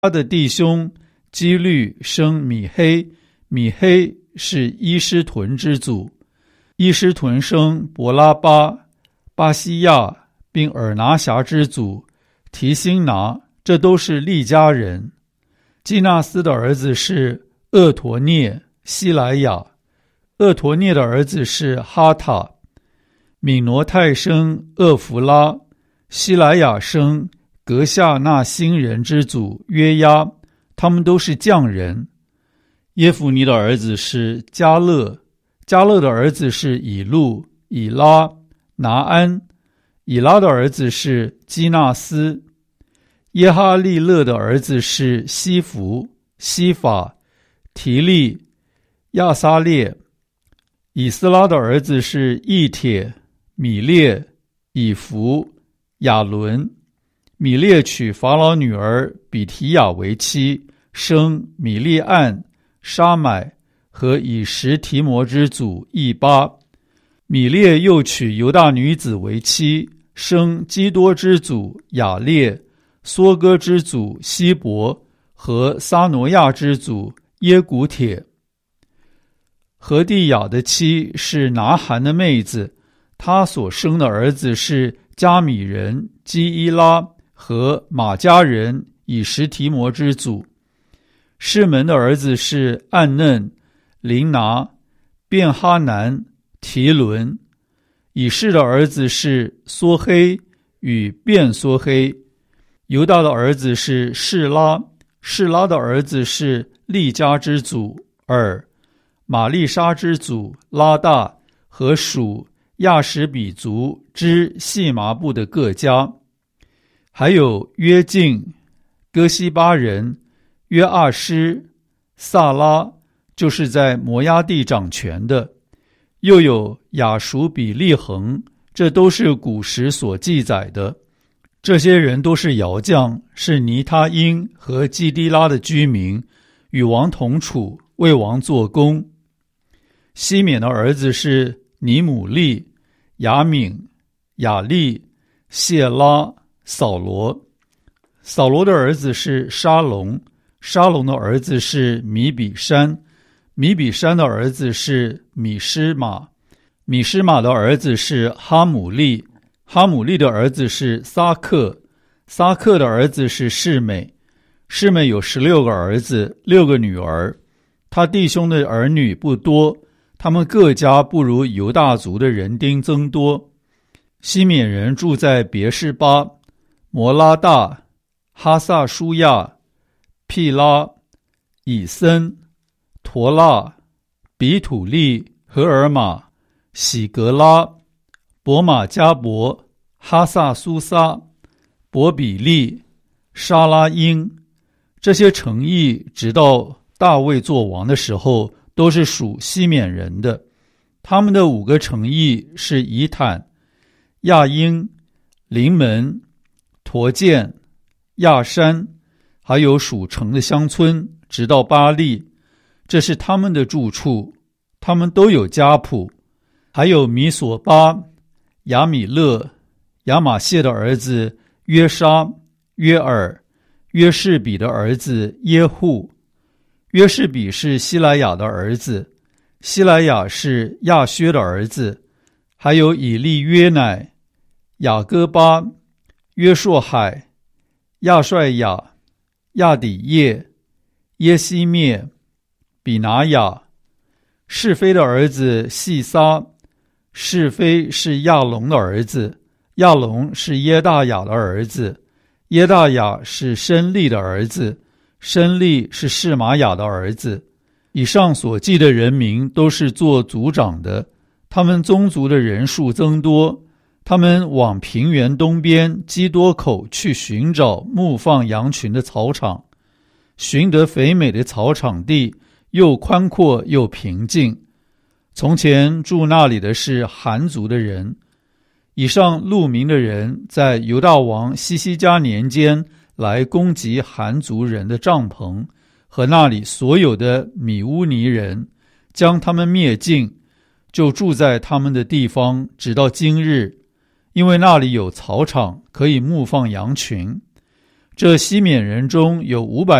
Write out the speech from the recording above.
他的弟兄基律生米黑，米黑是伊施屯之祖，伊施屯生伯拉巴、巴西亚，并尔拿辖之祖提辛拿，这都是利家人。基纳斯的儿子是厄陀涅、西莱亚，厄陀涅的儿子是哈塔。敏挪泰生厄弗拉，西莱亚生格夏纳新人之祖约押，他们都是匠人。耶孚尼的儿子是迦勒，迦勒的儿子是以路、以拉、拿安，以拉的儿子是基纳斯。耶哈利勒的儿子是西弗、西法、提利、亚撒列。以斯拉的儿子是以帖、米列、以弗、亚伦。米列娶法老女儿比提亚为妻，生米利暗、沙买和以实提摩之祖以巴。米列又娶犹大女子为妻，生基多之祖雅列、梭哥之祖希伯和撒挪亚之祖耶古帖。何地亚的妻是拿韩的妹子，他所生的儿子是加米人基伊拉和马加人以实提摩之祖。士门的儿子是暗嫩、琳拿、便哈南、提伦。以士的儿子是梭黑与便梭黑。犹大的儿子是示拉，示拉的儿子是利家之祖尔、玛丽莎之祖拉大和属亚什比族之细麻布的各家。还有约敬、哥西巴人、约阿施、萨拉，就是在摩押地掌权的。又有亚述比利恒，这都是古时所记载的。这些人都是窑匠，是尼他因和基低拉的居民，与王同处，为王做工。西缅的儿子是尼姆利、雅敏、雅利、谢拉、扫罗。扫罗的儿子是沙龙，沙龙的儿子是米比山，米比山的儿子是米施玛，米施玛的儿子是哈姆利，哈姆利的儿子是撒克，撒克的儿子是示美，示美有16个儿子，6个女儿。他弟兄的儿女不多，他们各家不如犹大族的人丁增多。西缅人住在别是巴、摩拉大、哈萨舒亚、毗拉、以森、陀拉、比土利、荷尔玛、喜格拉、伯马加伯、哈萨苏撒、伯比利、沙拉因。这些城邑直到大卫做王的时候都是属西缅人的。他们的5个城邑是以坦、亚因、临门、陀建、亚山，还有属城的乡村，直到巴利，这是他们的住处。他们都有家谱。还有米索巴、亚米勒、亚玛谢的儿子约沙、约尔、约士比的儿子耶户。约士比是西莱亚的儿子，西莱亚是亚薛的儿子。还有以利约乃、雅各巴、约硕海、亚帅亚、亚底叶、耶西灭、比拿雅。是非的儿子细撒，是非是亚龙的儿子，亚龙是耶大雅的儿子，耶大雅是申利的儿子，申利是示玛雅的儿子。以上所记的人民都是做族长的，他们宗族的人数增多。他们往平原东边基多口去寻找牧放羊群的草场，寻得肥美的草场地，又宽阔又平静。从前住那里的是韩族的人。以上路名的人在犹大王西西家年间来攻击韩族人的帐篷和那里所有的米乌尼人，将他们灭尽，就住在他们的地方，直到今日，因为那里有草场可以牧放羊群。 这西缅人中有500